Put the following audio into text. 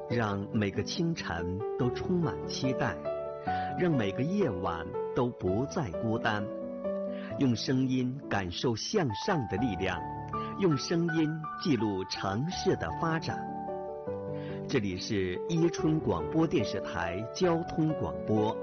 让每个清晨都充满期待，让每个夜晚都不再孤单。用声音感受向上的力量，用声音记录城市的发展。这里是伊春广播电视台交通广播